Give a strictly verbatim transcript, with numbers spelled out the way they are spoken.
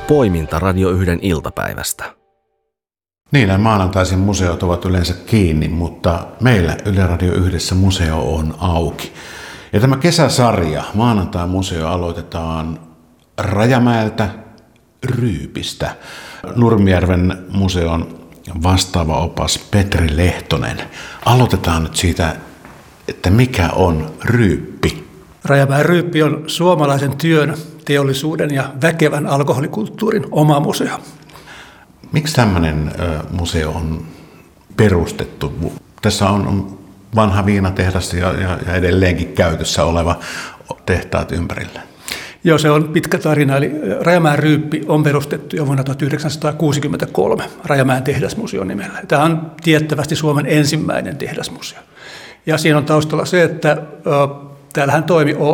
Poiminta Radio yhden iltapäivästä. Niin, nämä maanantaisin museot ovat yleensä kiinni, mutta meillä Yle Radio yhdessä museo on auki. Ja tämä kesäsarja, Maanantai-museo, aloitetaan Rajamäeltä Ryypistä. Nurmijärven museon vastaava opas Petri Lehtonen. Aloitetaan nyt siitä, että mikä on ryyppi? Rajamäen ryyppi on suomalaisen työn, teollisuuden ja väkevän alkoholikulttuurin oma museo. Miksi tämmöinen museo on perustettu? Tässä on vanha viinatehdas ja, ja, ja edelleenkin käytössä oleva tehtaat ympärillä. Joo, se on pitkä tarina. Eli Rajamäen ryyppi on perustettu jo vuonna tuhatyhdeksänsataakuusikymmentäkolme Rajamäen tehdasmuseon nimellä. Tämä on tiettävästi Suomen ensimmäinen tehdasmuseo. Ja siinä on taustalla se, että täällähän toimi